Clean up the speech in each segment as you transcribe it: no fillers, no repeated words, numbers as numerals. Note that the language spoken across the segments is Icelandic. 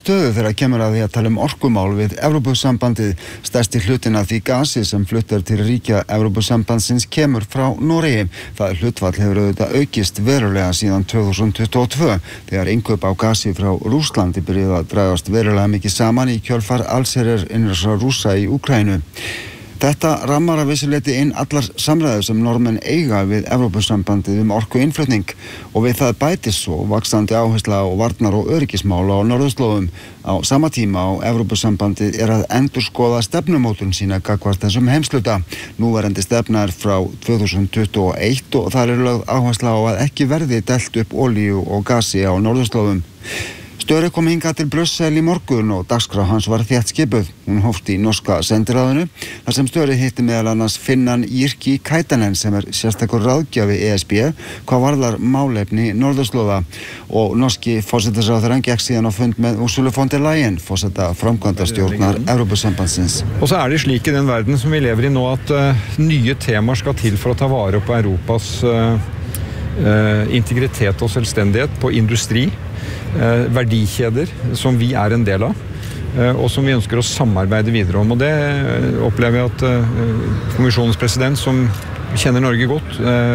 Stöðu þegar kemur að því að tala orkumál við Evrópusambandið. Stærsti hlutin af því gasi sem fluttar til ríkja Evrópusambandsins kemur frá Noregi. Það hlutfall hefur auðvitað aukist verulega síðan 2022 þegar innkaup á gasi frá Rússlandi byrjuðu að dragast verulega mikið saman í kjölfar allsherjar innrásar Rússa í Úkraínu. Þetta rammar að vissu leyti inn allar samræður sem Norðmenn eiga við Evrópusambandið orkuinnflutning og við það bætist svo vaxandi áhersla á varnar- og öryggismála á norðurslóðum. Á sama tíma á Evrópusambandið að endurskoða stefnumótun sína gagnvart þessum heimshluta. Núverandi stefna frá 2021 og þar lögð áhersla á að ekki verði dælt upp olíu og gasi á norðurslóðum. Störi kom hingað til Brussel í morgun og dagskrá hans var þétt skipuð. Hún hófst í norska sendiráðinu, þar sem Störi hitti meðal annars Finnan Jyrki Katainen sem sérstakur ráðgjafi ESB hvað varðar málefni norðurslóða og norski forsætisráðherrann gekk síðan á fund með Ursula von der Leyen, forseta framkvæmdastjórnar Evrópusambandsins. Og så det slik i den verden som vi lever i nå at nye temaer skal til for å ta vare på Europas integritet og selvstendighet på industri. Verdikjeder som vi en del av og som vi ønsker å samarbeide videre om, og det opplever jeg at kommisjonens president som kjenner Norge godt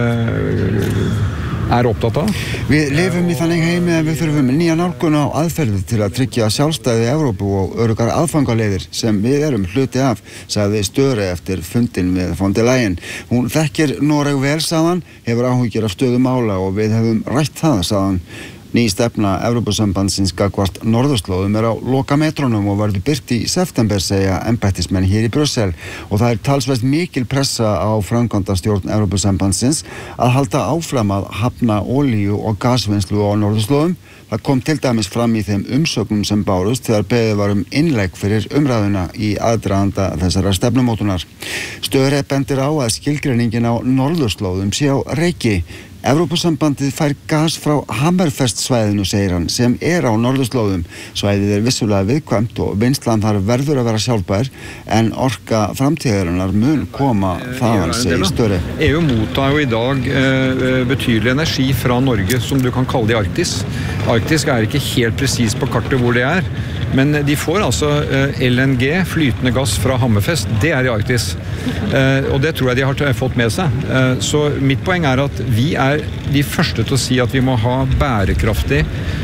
opptatt av. Við lifum í þannig heimi að við þurfum nýja nálgun á aðferðir til að tryggja sjálfstæði Evrópu og öruggar aðfangaleiðir sem við hluti af, sagði Störi eftir fundin með von der Leyen. Hún þekkir Noreg vel, sagðan, hefur áhyggjur af stöðu mála og við hefum rætt það, sagðan. Ný stefna Evrópusambandsins gagnvart norðurslóðum á lokametrónum og verður birt í september, segja embættismenn hér í Brussel og það talsvert mikil pressa á framkvæmdastjórn Evrópusambandsins að halda áfram að hafna olíu og gasvinnslu á norðurslóðum. Það kom til dæmis fram í þeim umsögnum sem bárust þegar beðið var innlegg fyrir umræðuna í aðdraganda þessara stefnumótunar. Störi bendir á að skilgreiningin á norðurslóðum sé á reiki. Evrópusambandið fær gas frá Hammerfest-svæðinu, segir hann, sem á norðurslóðum. Svæðið vissulega viðkvæmt og vinnslan þar verður að vera sjálfbær, en orka framtíðarinnar mun koma þaðan, segir Störi. EU mottar jo i dag betydelig energi fra Norge, som du kan kalle det i Arktis. Arktis ikke helt presis på kartet hvor det men de får altså LNG, flytende gass fra Hammerfest, det i Arktis. Og det tror jeg de har fått med seg. Så mitt poeng at vi de første til å si at vi må ha bærekraftig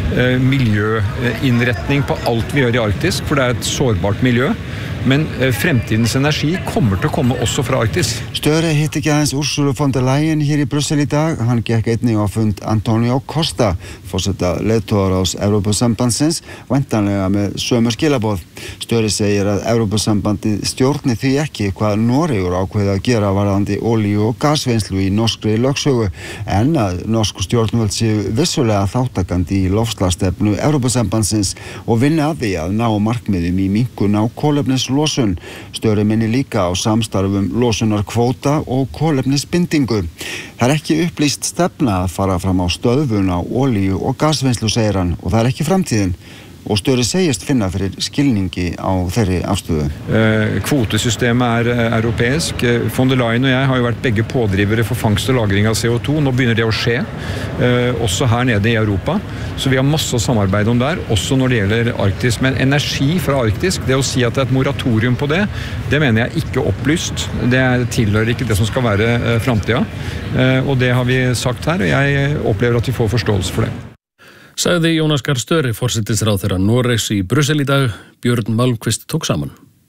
miljøinnretning på alt vi gjør i Arktis, for det et sårbart miljø. Men fremtidens energi kommer til å komme også fra Arktis. Störi hitti ekki aðeins Ursula von der Leyen hér í Brussel í dag. Hann gekk einnig á fund Antonio Costa, forseta leiðtogaráðs Evrópusambandsins, væntanlega með sömu skilaboð. Störi segir að Evrópusambandið stjórni því ekki hvað Noregur ákveði að gera varðandi olíu og gasvinnslu í norskri lögsögu, en að norsku stjórnvöld séu vissulega þátttakandi í loftslagsstefnu Evrópusambandsins og vinna að því að ná markmiðum í minnkun á kolefnislosun. Störi minni líka á samstarfum losunarkvóta og kolefnisbindingu. Það ekki upplýst stefna að fara fram á stöðvun á olíu og gasvinnslu, segir hann, og það ekki framtíðin. Og Störi segist finna fyrir skilningi á þeirri afstöðu. Kvotesystemet europeisk. Von der Leyen og jeg har jo vært begge pådrivere for fangst og lagring av CO2. Nå begynner det å skje, også her nede i Europa. Så vi har masse å samarbeide om der, også når det gjelder Arktis. Men energi fra Arktis, det å si at det et moratorium på det, det mener jeg ikke opplyst. Det tilhører ikke det som skal være framtida. Og det har vi sagt her, og jeg opplever at vi får forståelse for det. Sagði Jónas Gahr Störi, forsætisráðherra Noregs í Brussel í dag. Björn Malmqvist tók saman.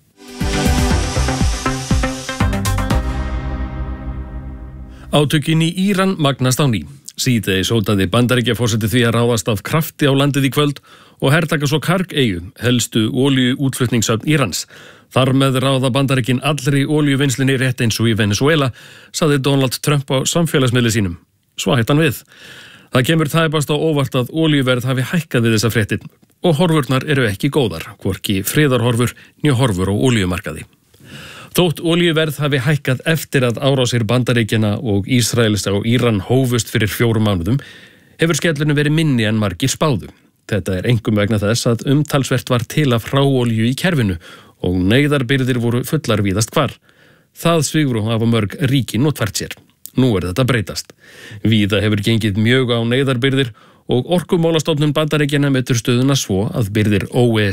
Átökin í Íran magnast á ný. Síðdegis hótaði Bandaríkjaforseti því að ráðast af krafti á landið í kvöld og hertaka svo Karg-eyju, helstu olíuútflutningshöfn Írans. Þar með ráða Bandaríkin allri olíuvinnslinni rétt eins og í Venezuela, sagði Donald Trump á samfélagsmiðli sínum. Svo hætti hann við. Það kemur tæpast á óvart að olíuverð hafi hækkað við þessa fréttir og horfurnar ekki góðar, hvorki friðarhorfur né horfur á olíumarkaði. Þótt olíuverð hafi hækkað eftir að árásir Bandaríkjanna og Ísraels á Íran hófust fyrir 4 mánuðum, hefur skellurinn verið minni en margir spáðu. Þetta einkum vegna þess að umtalsvert var til af hráolíu í kerfinu og neyðarbirgðir voru fullar víðast hvar. Það svigrúm hafa mörg ríki notfært sér. Nú þetta breytast. Víða hefur gengið mjög á neyðarbirgðir og Orkumálastofnun Bandaríkjanna metur stöðuna svo að birgðir